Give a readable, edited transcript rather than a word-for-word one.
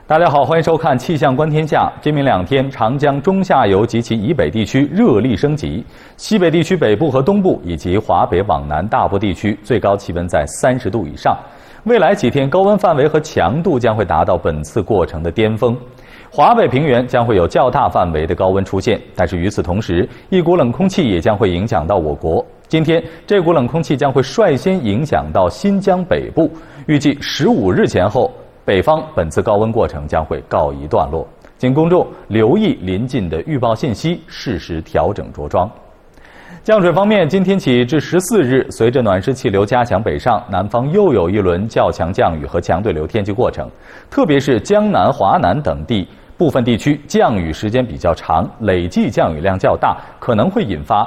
大家好，欢迎收看《气象观天下》。今明2天，长江中下游及其以北地区热力升级，西北地区北部和东部以及华北往南大部地区最高气温在30度以上。未来几天，高温范围和强度将会达到本次过程的巅峰。华北平原将会有较大范围的高温出现，但是与此同时，一股冷空气也将会影响到我国。今天，这股冷空气将会率先影响到新疆北部，预计15日前后，北方本次高温过程将会告一段落，请公众留意临近的预报信息，适时调整着装。降水方面，今天起至14日，随着暖湿气流加强北上，南方又有一轮较强降雨和强对流天气过程，特别是江南、华南等地部分地区降雨时间比较长，累计降雨量较大，可能会引发